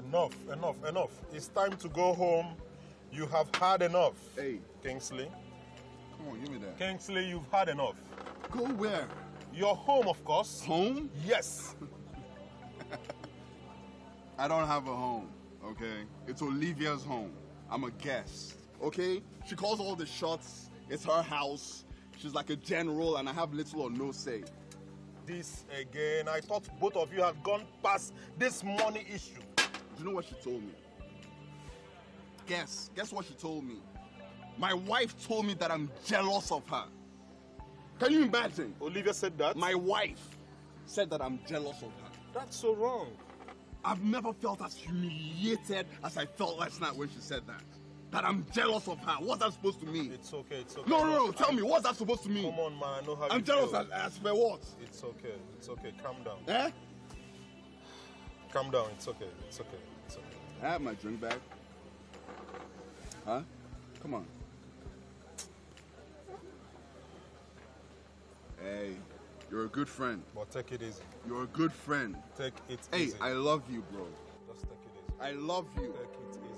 Enough, enough, enough. It's time to go home. You have had enough. Hey. Kingsley. Come on, give me that. Kingsley, you've had enough. Go where? Your home, of course. Home? Yes. I don't have a home, okay? It's Olivia's home. I'm a guest, okay? She calls all the shots. It's her house. She's like a general and I have little or no say. This again. I thought both of you had gone past this money issue. Do you know what she told me? Guess what she told me? My wife told me that I'm jealous of her. Can you imagine? Olivia said that? My wife said that I'm jealous of her. That's so wrong. I've never felt as humiliated as I felt last night when she said that. That I'm jealous of her. What's that supposed to mean? It's okay, it's okay. No. Tell me, what's that supposed to mean? Come on, man. I know how I'm you jealous feel. as for what? It's okay. It's okay. Calm down. Eh? Calm down. It's okay. It's okay. It's okay. I have my drink back. Huh? Come on. Hey, you're a good friend. But take it easy. You're a good friend. Take it Hey, easy. I love you, bro. Just take it easy. I love you. Take it easy.